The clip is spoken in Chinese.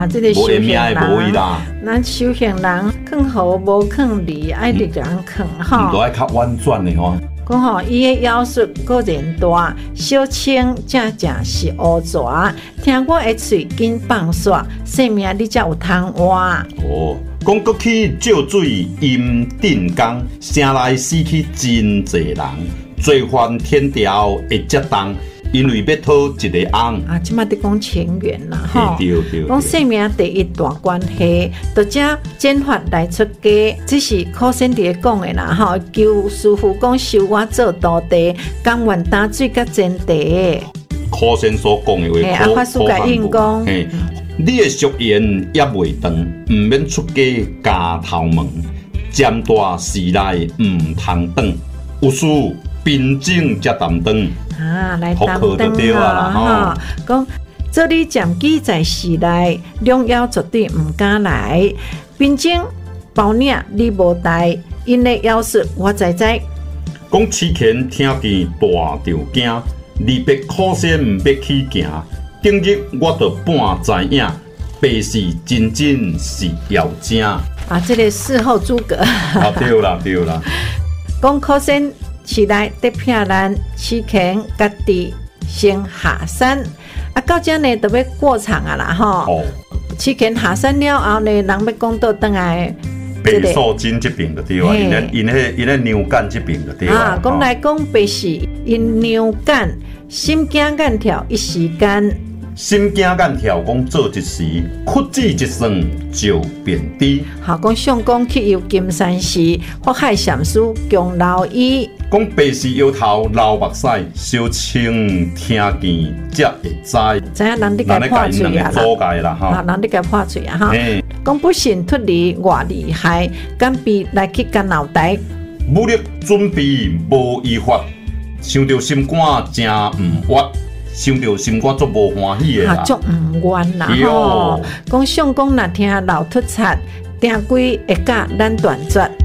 啊，这个修行人， 咱修行人劝好无劝离，爱力人劝吼。 都爱较婉转的吼。 讲吼，伊的妖术果然大，小青正是乌蛇。听我的嘴紧放煞，性命你才有通活。 哦，讲搁去照水阴定江，城内死去真侪人，罪犯天条会折动。因为要讨一个翁啊，即马伫讲情缘啦，吼， 对， 讲性命第一大关系，就这剪法来出家，这是靠先伫讲的啦，吼，求师傅讲收我做徒弟，甘愿打水甲煎茶。 靠先所讲的话， 法师甲应讲， 你的俗言也袂长，唔免出家家头门，占大时内唔通转，有事宾正才担当。 啊，来担当啊！吼，讲做你占记在时内，两妖绝对唔敢来。并且包领你无带，因的妖术我知。讲此前听见大着惊，二别可惜唔必去行。顶日我就半知影，白是真是妖精。啊， 这个事后诸葛。 啊，对啦。 讲可惜。市内得骗人，此前家己先下山，啊，到这呢就要过场啊啦吼。哦。此前下山了后呢，人要讲到倒来。 白素贞这边就对啊，因那牛犅这边就对啊。 啊，讲来讲白是因牛犅，心惊眼跳一时间。 心惊眼跳，讲做一时，屈指一算就变低。 好，讲上讲去游金山寺，法海禅师强留伊。 讲白是摇头流目屎，小青听见才会知。 知影人你家破嘴啊啦， 哈，人你家破嘴啊哈。讲不幸脱离偌厉害，敢比来去干脑袋。 武力准备无依法，想到心肝真唔屈。想到心肝足无欢喜的啦， 足唔愿啦吼。讲上讲若听老突贼，定规会甲咱断绝。